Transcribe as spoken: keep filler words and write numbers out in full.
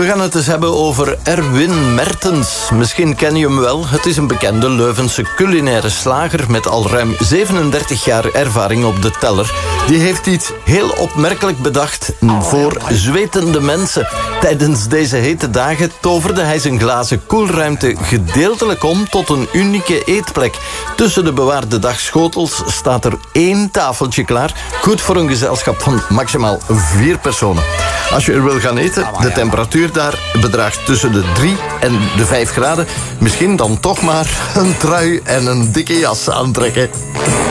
gaan het eens hebben over Erwin Mertens. Misschien ken je hem wel. Het is een bekende Leuvense culinaire slager met al ruim zevenendertig jaar ervaring op de teller. Die heeft iets heel opmerkelijk bedacht voor zwetende mensen. Tijdens deze hete dagen toverde hij zijn glazen koelruimte gedeeltelijk om tot een unieke eetplek. Tussen de bewaarde dagschotels staat er één tafeltje klaar. Goed voor een gezelschap van maximaal vier personen. Als je er wil gaan eten, de temperatuur daar bedraagt tussen de drie en de vijf graden. Misschien dan toch maar een trui en een dikke jas aantrekken.